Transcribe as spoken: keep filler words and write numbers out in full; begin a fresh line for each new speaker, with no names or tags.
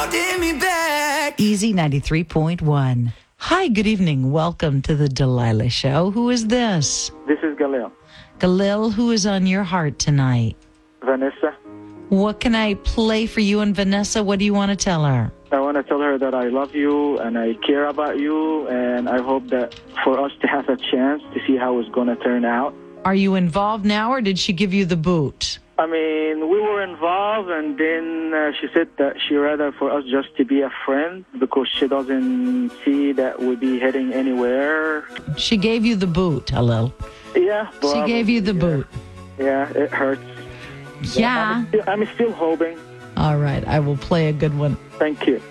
Easy ninety-three point one. Hi, good evening. Welcome to the Delilah Show. Who is this?
This is Galil.
Galil, who is on your heart tonight?
Vanessa.
What can I play for you and Vanessa? What do you want to tell her?
I want to tell her that I love you and I care about you, and I hope that for us to have a chance to see how it's going to turn out.
Are you involved now, or did she give you the boot?
I mean, we were involved, and then uh, she said that she rather for us just to be a friend because she doesn't see that we'll be heading anywhere.
She gave you the boot, Halil.
Yeah.
She gave you the
yeah.
boot.
Yeah, it hurts.
Yeah.
I'm still, I'm still hoping.
All right, I will play a good one.
Thank you.